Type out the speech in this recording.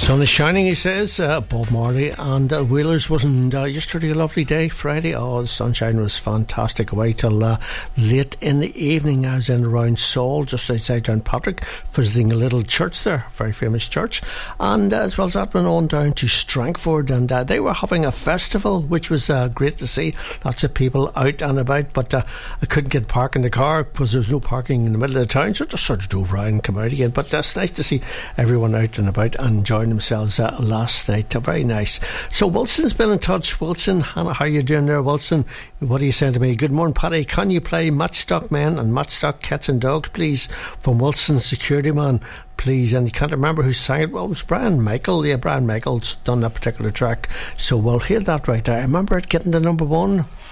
Sun is shining, he says. Bob Marley and Wheelers. Wasn't yesterday a lovely day, Friday? Oh, the sunshine was fantastic. Away till late in the evening. I was in around Saul, just outside Downpatrick, visiting a little church there, a very famous church. And as well as that, went on down to Strangford, and they were having a festival, which was great to see. Lots of people out and about, but I couldn't get park in the car because there was no parking in the middle of the town, so I just sort of drove around and came out again. But it's nice to see everyone out and about and enjoying themselves last night. Very nice. So Wilson's been in touch. Wilson, Hannah, how you doing there, Wilson? What are you saying to me? Good morning, Paddy. Can you play Matchstock Men and Matchstock Cats and Dogs, please, from Wilson Security Man, please? And you can't remember who sang it. Well, it was Brian Michael. Yeah, Brian Michael's done that particular track, so we'll hear that right there. I remember it getting to number one